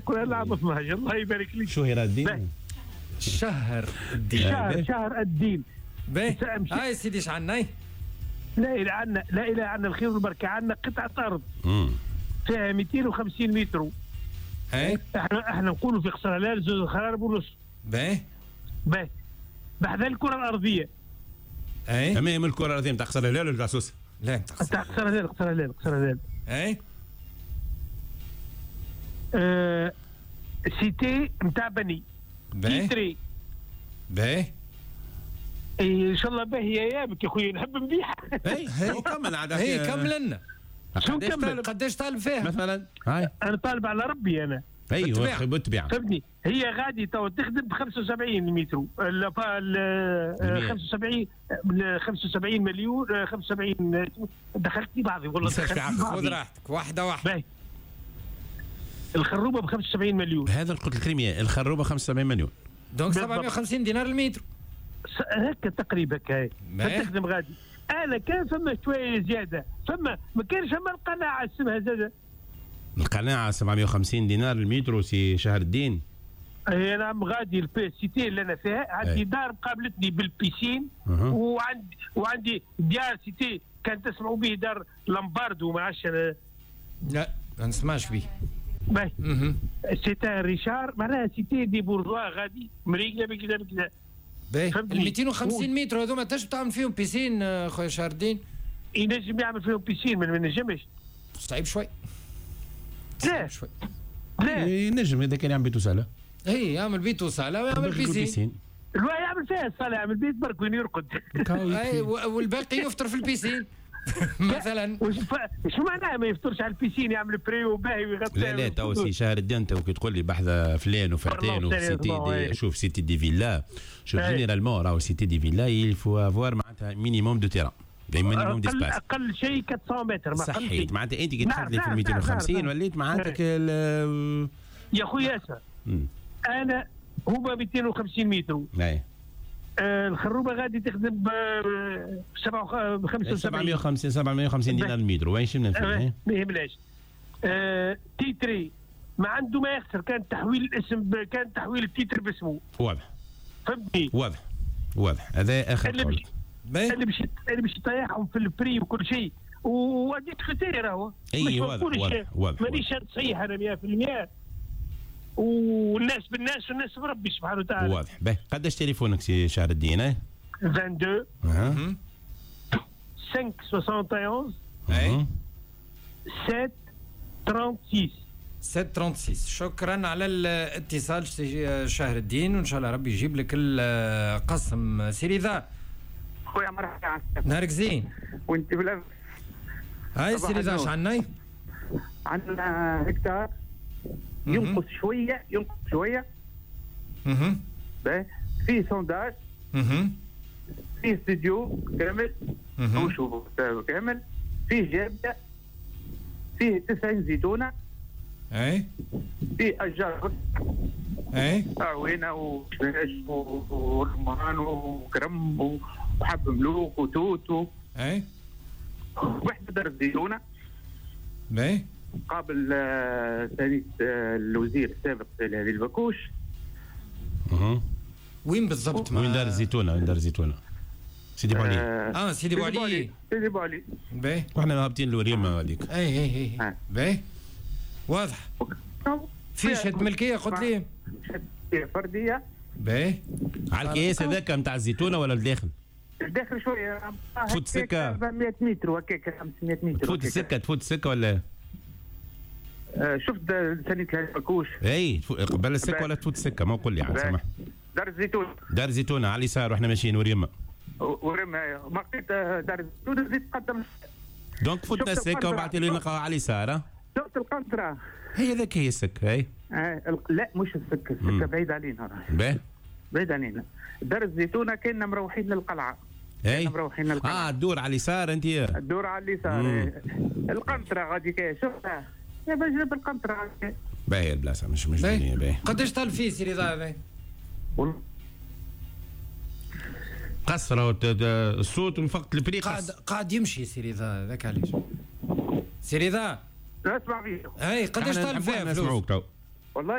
شكرا لعبة مهج، الله يبارك لك. شهر الدين. شهر الدين. شهر الدين. باهي هاي سيدي شعنا. لا إله عنا الخير والبركة. عنا قطعة أرض فيها 250 متر. احنا نقولوا في قصر هلال زوج الخرارب ونص. باهي بعد الكرة الأرضية. تمام. الكرة الأرضية نتاع قصر هلال ولا نتاع سوسة؟ لا نتاع قصر هلال. سيتي نتاع بني. تيتري. باهي ان شاء الله باهي ايامك يا خويا، نحب نبيعها. كمل عاد. كمل لنا. شو نكمل؟ قداش طالب فيها مثلا؟ هاي انا طالب على ربي انا. ايوه بتبيع. فهمتني، هي غادي تو تخدم ب 75 متر. 75 مليون 75. دخلتني بعضي والله. خذ راحتك واحده. الخروبه ب 75 مليون. هذا قلت لك كريمية، الخروبه 75 مليون. دونك 750 دينار المتر هكا تقريبا. هاي تخدم غادي. انا كان فما شويه زياده، ما كانش فما القناعه اسمها زاده. القناعه 750 دينار المتر سي شهر الدين. اي نعم. غادي السيتي اللي انا فيها عندي دار قابلتني بالبيسين. وعندي ديار سيتي كانت تسمعوا به دار لامباردو. ما عادش لا ما نسمعش به. باهي سيتا ريشار معناها سيتي دي بورجوا غادي مريقله بكذا. باهي ال 250 متر هذوما تنجم تعمل فيهم بيسين خويا شهر الدين؟ ينجم يعمل فيهم بيسين، ما نجمش. صعيب شوي. لا ينجم اذا كان يعمل بيتو سهله. يعمل بيتو سهله ويعمل بيسين. لا يعمل فيها الصلاة، يعمل بيت برك وين يرقد. والباقي يفطر في البيسين مثلا. شو معناها ما يفطرش على البيسين؟ يعمل بريو باهي ويغطي. لا تو سي شهر الدين. انت كي تقول لي بحث فلان وفرتين وسيتي دي. شوف سيتي دي فيلا. شوف جينيرالمون راهو سيتي دي فيلا يلفو افوار معناتها مينيموم دو تيران. مينيموم ديسباس. اقل شيء 400 متر. ما صحيت معناتها انت كي دخلت لي في 250 وليت معناتك يا خويا اسمع. انا هما 250 متر. الخروبه غادي تخدم ب 750 دينار المتر. وين شفنا فيه؟ ما يهمناش. تيتري ما عنده ما يخسر. كان تحويل الاسم، كان تحويل التيتر باسمه. واضح. فهمتني؟ واضح. هذا اخر قول. اللي باش يطيحهم في البري وكل شيء. وهذيك خطير راهو. اي واضح. مانيش صحيح انا 100%. والناس بالناس والناس بربي سبحانه وتعالى. واضح. باهي قداش تليفونك سي شهر الدين؟ 22 571 736 736. شكرا على الاتصال شهر الدين، وان شاء الله ربي يجيب لك القسم. سيري ذا خويا مرحبا. نهارك زين. وانت بلا. هاي سيري ذا شعنا؟ عندنا هكتار ينقص شويه. باهي فيه سونداج. فيه استوديو كامل. وشوفوا كامل. فيه جابه. فيه 90 زيتونه. فيه اشجار. اعوينه وشباش ورمان وكرم وحب ملوك وتوت. وحده دار زيتونه. قابل سيد الوزير السابق هذه البكوش. وين بالضبط؟ وين دار الزيتونه؟ سيدي بوعلي. سيدي بوعلي. باهي واحنا هابطين الوريمه هذيك. اي باهي واضح. في شهاده ملكيه قلت لي؟ شهاده فرديه. باهي على الكيس هذاك نتاع الزيتونه ولا الداخل؟ الداخل شويه. تفوت السكه 400 متر هكاك 500 متر. تفوت السكه ولا؟ شفت ثاني البكوش. قبل السكه ولا تفوت السكه؟ ما قول لي عاد سامح. دار الزيتونه على اليسار واحنا ماشيين وريمه. ما لقيت دار الزيتونه زيد تقدم. دونك فوتنا السكه وبعد لي نلقاو على اليسار. شفت القنطره هي ذاك هي السكه. لا مش السكه بعيد علينا. بعيد علينا. دار الزيتونه كنا مروحين للقلعه. مروحين للقلعه. تدور على اليسار انت. تدور على اليسار. القنطره غادي كاين شفتها. يا بجرب القنطره. باهي البلاصه مش دنيا باهي. قداش طال فيه سيري ذا؟ قصره الصوت وفقت البري قاعد يمشي سيري ذا. ذاك علاش سيري ذا اسمع فيه. قداش طال فيه فلوس؟